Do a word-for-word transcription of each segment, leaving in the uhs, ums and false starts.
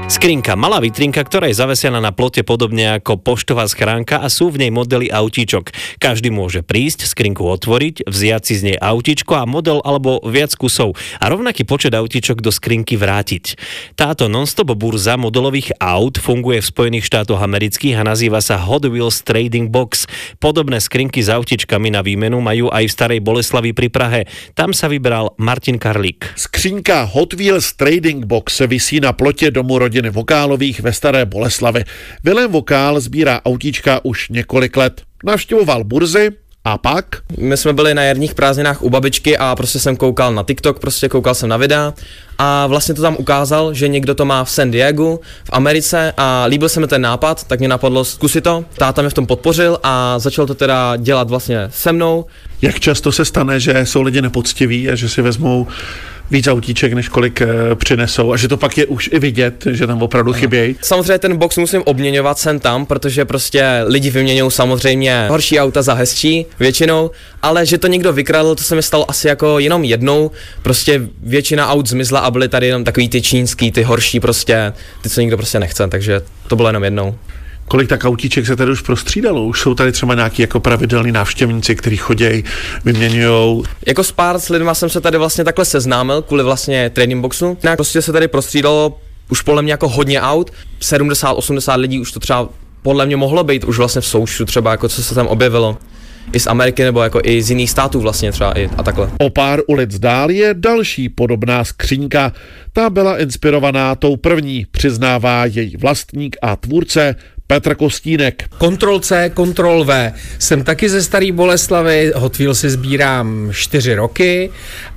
Skrinka, malá vitrinka, ktorá je zavesená na plote podobne ako poštová schránka a sú v nej modely autíčok. Každý môže prísť, skrinku otvoriť, vziať si z nej autíčko a model alebo viac kusov a rovnaký počet autíčok do skrinky vrátiť. Táto non-stop burza modelových aut funguje v Spojených štátoch amerických a nazýva sa Hot Wheels Trading Box. Podobné skrinky s autíčkami na výmenu majú aj v Starej Boleslavi pri Prahe. Tam sa vybral Martin Karlík. Skřínka Hot Wheels Trading Box se visí na plotě domu rodiny Vokálových ve Staré Boleslavi. Vilém Vokál sbírá autíčka už několik let. Navštěvoval burzy a pak? My jsme byli na jarních prázdninách u babičky a prostě jsem koukal na TikTok, prostě koukal jsem na videa a vlastně to tam ukázal, že někdo to má v San Diegu, v Americe a líbil se mi ten nápad, tak mě napadlo zkusit to. Táta mě v tom podpořil a začal to teda dělat vlastně se mnou. Jak často se stane, že jsou lidi nepoctiví a že si vezmou víc autíček, než kolik e, přinesou a že to pak je už i vidět, že tam opravdu chybějí? Samozřejmě ten box musím obměňovat sem tam, protože prostě lidi vyměňují samozřejmě horší auta za hezčí většinou, ale že to někdo vykradl, to se mi stalo asi jako jenom jednou, prostě většina aut zmizla a byly tady jenom takový ty čínský, ty horší prostě, ty co nikdo prostě nechce, takže to bylo jenom jednou. Kolik tak autíček se tady už prostřídalo? Už jsou tady třeba nějaký jako pravidelní návštěvníci, kteří chodějí, vyměňujou? Jako s pár s lidma jsem se tady vlastně takhle seznámil kvůli vlastně trading boxu. Nějak prostě se tady prostřídalo už podle mě jako hodně aut, sedmdesát osmdesát lidí už to třeba podle mě mohlo být už vlastně v součtu třeba jako co se tam objevilo. I z Ameriky nebo jako i z jiných států vlastně třeba i a takhle. O pár ulic dál je další podobná skřínka. Ta byla inspirovaná tou první, přiznává její vlastník a tvůrce Petr Kostínek. Kontrol C, kontrol V. Jsem taky ze Staré Boleslavy, Hot Wheels si sbírám čtyři roky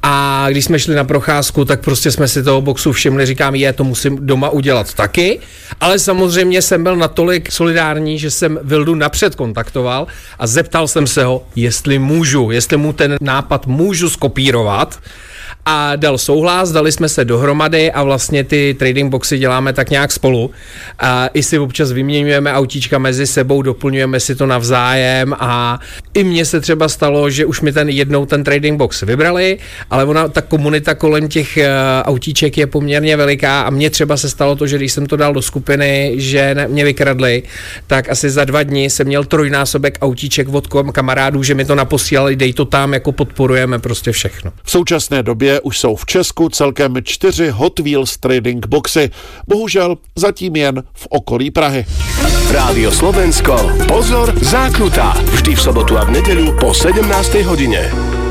a když jsme šli na procházku, tak prostě jsme si toho boxu všimli, říkám, je, to musím doma udělat taky, ale samozřejmě jsem byl natolik solidární, že jsem Vildu napřed kontaktoval a zeptal jsem se ho, jestli můžu, jestli mu ten nápad můžu skopírovat. A dal souhlas, dali jsme se dohromady a vlastně ty trading boxy děláme tak nějak spolu. A i si občas vyměňujeme autíčka mezi sebou, doplňujeme si to navzájem a i mně se třeba stalo, že už mi ten jednou ten trading box vybrali, ale ona, ta komunita kolem těch uh, autíček je poměrně veliká a mně třeba se stalo to, že když jsem to dal do skupiny, že ne, mě vykradli, tak asi za dva dny jsem měl trojnásobek autíček od kamarádů, že mi to naposílali, dej to tam, jako podporujeme prostě všechno. V současné době už jsou v Česku celkem čtyři Hot Wheels Trading Boxy. Bohužel zatím jen v okolí Prahy. Rádio Slovensko. Pozor, zákruta. Vždy v sobotu a v nedeľu po sedemnástej hodine.